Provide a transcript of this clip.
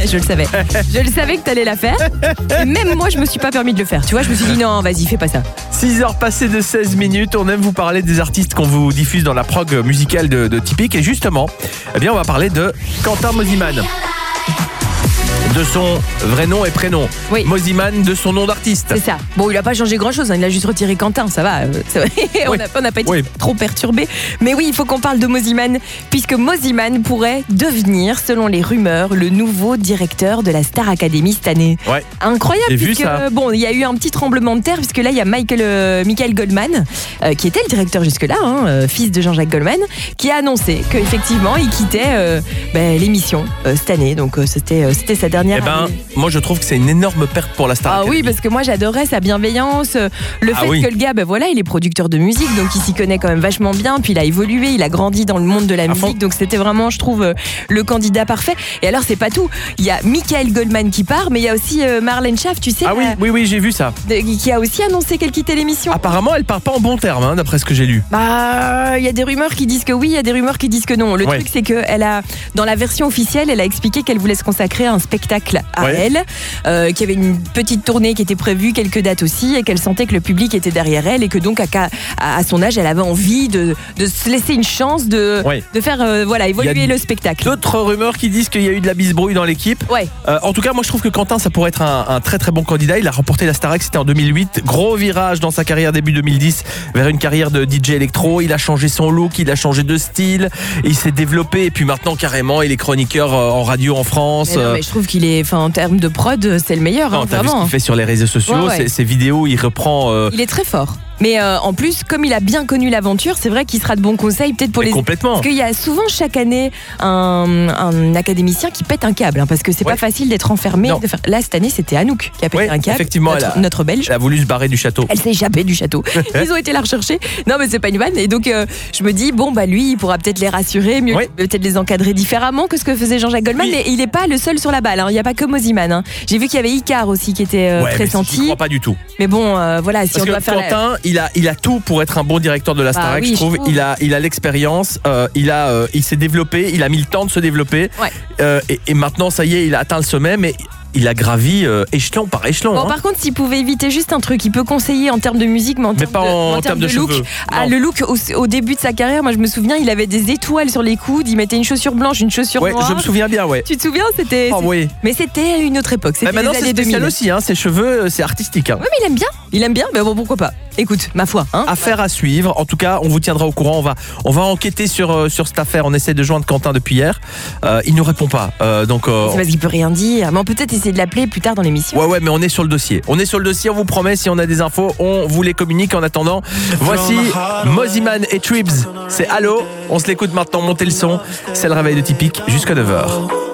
je le savais. Je le savais que t'allais la faire. Et même moi, je me suis pas permis de le faire. Tu vois, je me suis dit non, vas-y, fais pas ça. 6h passées de 16 minutes, on aime vous parler des artistes qu'on vous diffuse dans la prog musicale de Typique. Et justement, eh bien, on va parler de Quentin Mosimann. De son vrai nom et prénom. Oui. Mosimann de son nom d'artiste. C'est ça. Bon, il a pas changé grand-chose, hein. Il a juste retiré Quentin, ça va. On n'a pas été trop perturbé. Mais oui, il faut qu'on parle de Mosimann, puisque Mosimann pourrait devenir, selon les rumeurs, le nouveau directeur de la Star Academy cette année. Ouais. Incroyable, J'ai vu puisque ça. bon, il y a eu un petit tremblement de terre, puisque là, il y a Michael Goldman, qui était le directeur jusque-là, fils de Jean-Jacques Goldman, qui a annoncé qu'effectivement, il quittait l'émission cette année. Donc, c'était sa dernière. Eh ben, moi je trouve que c'est une énorme perte pour la Star Academy. Oui, parce que moi j'adorais sa bienveillance, le fait que le gars, il est producteur de musique, donc il s'y connaît quand même vachement bien, puis il a évolué, il a grandi dans le monde de la musique, donc c'était vraiment, je trouve, le candidat parfait. Et alors c'est pas tout, il y a Michael Goldman qui part, mais il y a aussi Marlène Schaaf, tu sais. Oui, j'ai vu ça. Qui a aussi annoncé qu'elle quittait l'émission. Apparemment, elle part pas en bon terme, d'après ce que j'ai lu. Il y a des rumeurs qui disent que oui, il y a des rumeurs qui disent que non. Le truc, c'est que dans la version officielle, elle a expliqué qu'elle voulait se consacrer à un spectacle à elle, qu'il y avait une petite tournée qui était prévue, quelques dates aussi, et qu'elle sentait que le public était derrière elle, et que donc à son âge, elle avait envie de se laisser une chance de faire évoluer le spectacle. D'autres rumeurs qui disent qu'il y a eu de la bisbrouille dans l'équipe. En tout cas, moi je trouve que Quentin, ça pourrait être un très très bon candidat. Il a remporté la Starac, c'était en 2008. Gros virage dans sa carrière début 2010 vers une carrière de DJ électro. Il a changé son look, il a changé de style, il s'est développé, et puis maintenant carrément il est chroniqueur en radio en France. Mais je trouve qu'il est, en termes de prod, c'est le meilleur. T'as vu ce qu'il fait sur les réseaux sociaux, ses vidéos, il reprend. Il est très fort. Mais en plus, comme il a bien connu l'aventure, c'est vrai qu'il sera de bons conseils peut-être pour Complètement. Parce qu'il y a souvent chaque année un académicien qui pète un câble, parce que c'est pas facile d'être enfermé. Là, cette année, c'était Anouk qui a pété un câble. Effectivement, notre Belge. Elle a voulu se barrer du château. Elle s'est échappée du château. Ils ont été la rechercher. Non, mais c'est pas une vanne. Et donc, je me dis, lui, il pourra peut-être les rassurer, mieux peut-être les encadrer différemment que ce que faisait Jean-Jacques Goldman. Mais il n'est pas le seul sur la balle. Il n'y a pas que Mosimann. J'ai vu qu'il y avait Icar aussi qui était pressenti. Je crois pas du tout. Mais bon, si parce on doit faire. Quentin, il a tout pour être un bon directeur de la Starac, je trouve. Il a l'expérience, il s'est développé, il a mis le temps de se développer. Et maintenant, ça y est, il a atteint le sommet, mais il a gravi échelon par échelon. Par contre, s'il pouvait éviter juste un truc, il peut conseiller en termes de musique, mais en termes de look. cheveux. Le look, au début de sa carrière, moi je me souviens, il avait des étoiles sur les coudes, il mettait une chaussure blanche, une chaussure noire. Je me souviens bien, Tu te souviens, c'était. Mais c'était une autre époque. C'était maintenant, les c'est années spécial 2000. aussi, ses cheveux, c'est artistique. Oui, mais il aime bien, mais bon, pourquoi pas. Écoute, ma foi. Affaire à suivre. En tout cas, on vous tiendra au courant. On va enquêter sur cette affaire. On essaie de joindre Quentin depuis hier. Il nous répond pas. C'est parce qu'il peut rien dire. Mais on peut peut-être essayer de l'appeler plus tard dans l'émission. Ouais, mais on est sur le dossier. On vous promet, si on a des infos, on vous les communique. En attendant, voici Mosimann et Tribs. C'est Allo. On se l'écoute maintenant, montez le son. C'est le réveil de Typique jusqu'à 9h.